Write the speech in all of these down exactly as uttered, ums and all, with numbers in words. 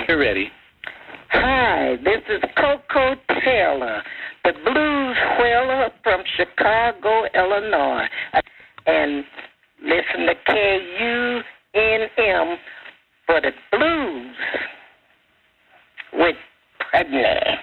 You're ready. Hi, this is Coco Taylor, the blues whaler from Chicago, Illinois. And listen to K U N M for the blues with Pregnant.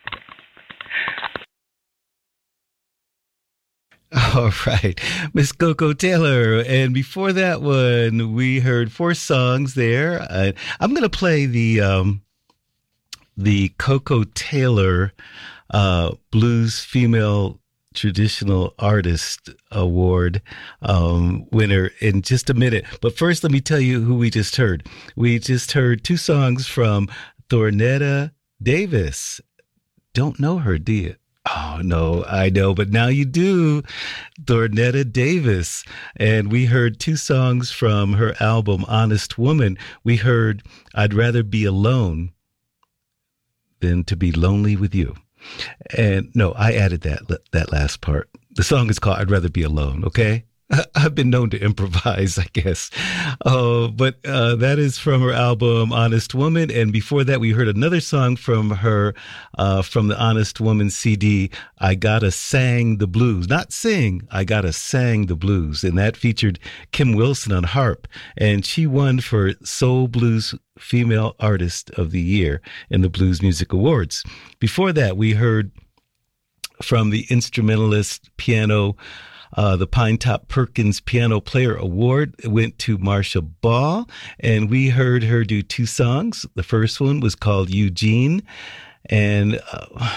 All right, Miss Coco Taylor. And before that one, we heard four songs there. Uh, I'm going to play the um, the Coco Taylor uh, Blues Female Traditional Artist Award um, winner in just a minute. But first, let me tell you who we just heard. We just heard two songs from Thornetta Davis. Don't know her, do you? Oh, no, I know, but now you do. Thornetta Davis. And we heard two songs from her album, Honest Woman. We heard I'd Rather Be Alone Than to Be Lonely with You. And no, I added that that last part. The song is called I'd Rather Be Alone, okay? I've been known to improvise, I guess. Uh, but uh, that is from her album, Honest Woman. And before that, we heard another song from her, uh, from the Honest Woman C D, I Gotta Sang the Blues. Not sing, I Gotta Sang the Blues. And that featured Kim Wilson on harp. And she won for Soul Blues Female Artist of the Year in the Blues Music Awards. Before that, we heard from the instrumentalist piano Uh, the Pinetop Perkins Piano Player Award went to Marcia Ball, and we heard her do two songs. The first one was called Eugene. And uh,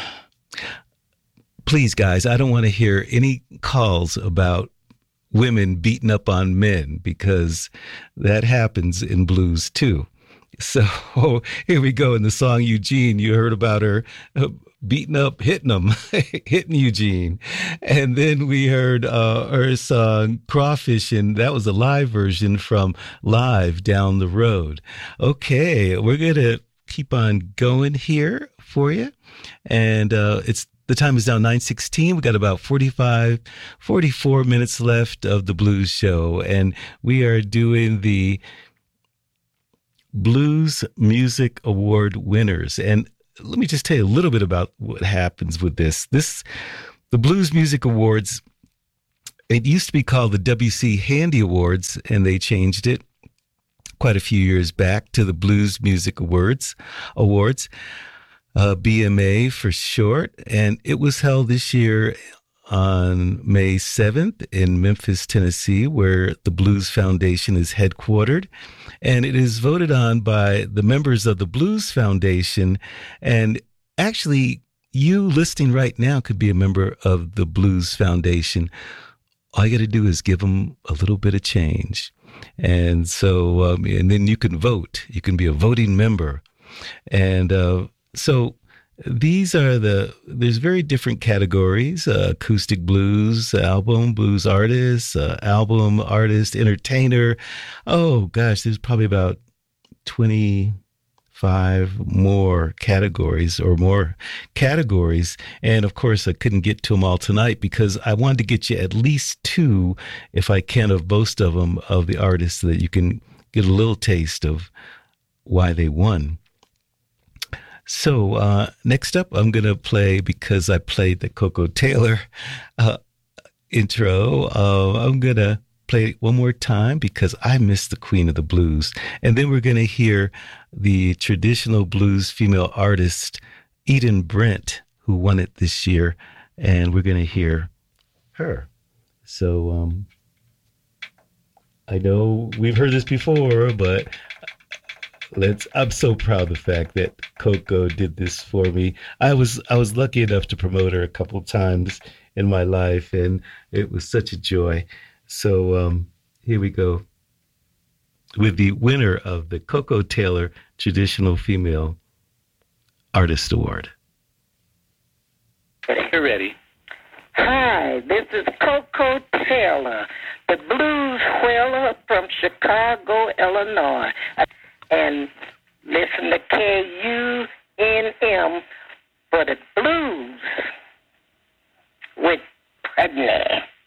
please, guys, I don't want to hear any calls about women beating up on men, because that happens in blues too. So here we go in the song Eugene. You heard about her uh, beating up, hitting him, hitting Eugene. And then we heard uh, her song Crawfish, and that was a live version from Live Down the Road. Okay, we're going to keep on going here for you. And uh, it's the time is now nine sixteen. We got about forty-five, forty-four minutes left of the Blues Show. And we are doing the Blues Music Award winners. And let me just tell you a little bit about what happens with this. This, the Blues Music Awards, it used to be called the W C Handy Awards, and they changed it quite a few years back to the Blues Music Awards, Awards, uh, B M A for short. And it was held this year on May seventh in Memphis, Tennessee, where the Blues Foundation is headquartered. And it is voted on by the members of the Blues Foundation. And actually, you listening right now could be a member of the Blues Foundation. All you got to do is give them a little bit of change. And so, um, and then you can vote. You can be a voting member. And uh, so these are the, there's very different categories, uh, acoustic blues, album, blues artist, uh, album artist, entertainer. Oh gosh, there's probably about twenty-five more categories or more categories. And of course, I couldn't get to them all tonight because I wanted to get you at least two, if I can, of most of them, of the artists, so that you can get a little taste of why they won. So uh, next up, I'm going to play, because I played the Coco Taylor uh, intro, uh, I'm going to play it one more time because I miss the Queen of the Blues. And then we're going to hear the traditional blues female artist, Eden Brent, who won it this year. And we're going to hear her. So um, I know we've heard this before, but Let's. I'm so proud of the fact that Coco did this for me. I was I was lucky enough to promote her a couple times in my life, and it was such a joy. So um, here we go with the winner of the Coco Taylor Traditional Female Artist Award. You're ready. Hi, this is Coco Taylor, the blues whaler from Chicago, Illinois. And listen to K U N M for the blues with Pregnant.